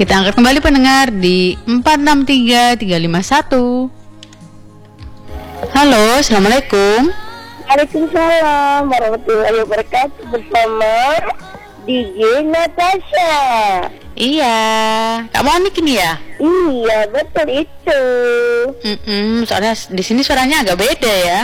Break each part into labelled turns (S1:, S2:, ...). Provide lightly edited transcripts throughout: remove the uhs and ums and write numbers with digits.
S1: Kita angkat kembali pendengar di 463351. Halo, assalamualaikum.
S2: Waalaikumsalam warahmatullahi wabarakatuh, bersama DJ Natasha.
S1: Iya, Kak Monik ini ya?
S2: Iya, betul itu.
S1: Soalnya di sini suaranya agak beda ya.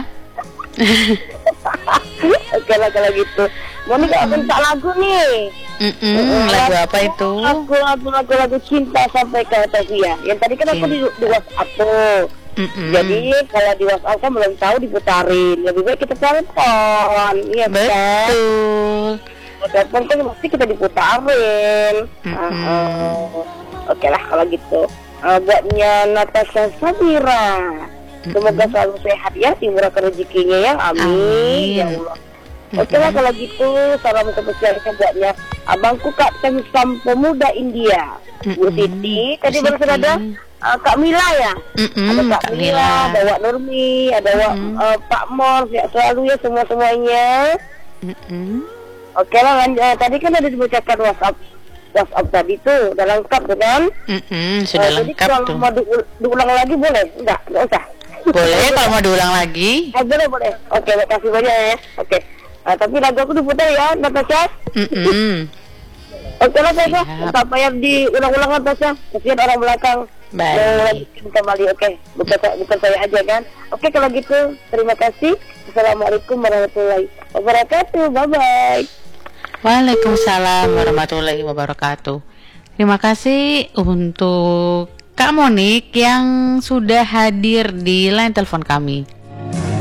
S2: Oke lah kalau gitu. Monik akan minta lagu nih.
S1: Lagu apa itu?
S2: Lagu cinta sampai ke Natasha. Yang tadi kan aku di WhatsApp tuh. Jadi kalau di WhatsApp kan belum tahu diputarin. Lebih baik kita telepon. Iya
S1: betul.
S2: Telepon kan pasti kita diputarin. Oke lah kalau gitu. Buatnya Natasha Sabira, semoga selalu sehat ya, dimurahkan rezekinya ya, amin ya Allah. Oke lah kalau gitu, salam kepercayaan buatnya abangku Kapten Sam Pemuda India, Bu Siti. Tadi baru ada Kak Mila ya, ada Kak Mila, ada Wak Nurmi, ada Pak Mor, sehat selalu ya semuanya. Oke lah, tadi kan ada dibacakan WhatsApp tadi tuh udah lengkap tuh kan?
S1: Sudah
S2: jadi
S1: lengkap
S2: kalau
S1: tuh.
S2: mau diulang lagi boleh? Enggak usah.
S1: Boleh kalau mau diulang lagi.
S2: Boleh. Oke, makasih banyak ya. Oke. Tapi lagu aku diputar ya, Natasha. Oke lah, Natasha. Tak payah diulang-ulang, Natasha. Kasihan orang belakang.
S1: Baik.
S2: Kembali, oke. Bukan saya aja kan. Oke, kalau gitu, terima kasih. Assalamualaikum warahmatullahi wabarakatuh. Bye-bye.
S1: Waalaikumsalam warahmatullahi wabarakatuh. Terima kasih untuk Kak Monik yang sudah hadir di line telepon kami.